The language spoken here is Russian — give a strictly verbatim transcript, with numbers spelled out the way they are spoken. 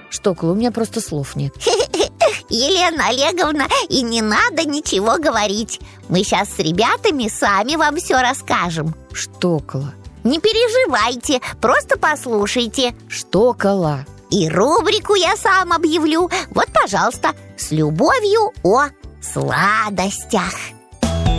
Штокола, у меня просто слов нет. Елена Олеговна, и не надо ничего говорить. Мы сейчас с ребятами сами вам все расскажем. Штокола. Не переживайте, просто послушайте. Штокола. И рубрику я сам объявлю. Вот, пожалуйста, с любовью о сладостях.